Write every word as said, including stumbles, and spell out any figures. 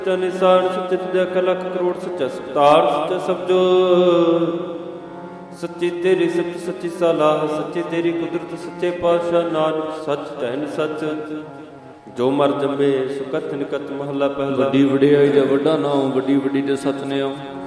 ਸੱਚਾ ਨਿਸਾਨ ਸੱਚੇ ਤੁਧੇ ਅਖ ਲੱਖ ਕਰੋੜ ਸੱਚਾ ਸਤਾਰ ਸੱਚਾ ਸਬਜੋ ਸੱਚੀ ਤੇਰੀ ਸੱਚ ਸੱਚੀ ਸਲਾਹ ਸੱਚੀ ਤੇਰੀ ਕੁਦਰਤ ਸੱਚੇ ਪਾਤਸ਼ਾਹ ਨਾਨਕ ਸੱਚ ਤੈਨ ਸੱਚ ਜੋ ਮਰ ਜੰਮੇ ਸੁਕਥ ਨਿਕਤ ਮਹੱਲਾ ਪਹਿਲਾ। ਵੱਡੀ ਵਡਿਆਈ ਦਾ ਵੱਡਾ ਨਾਮ ਵੱਡੀ ਵੱਡੀ ਦੇ ਸਤਿਨਾਮ।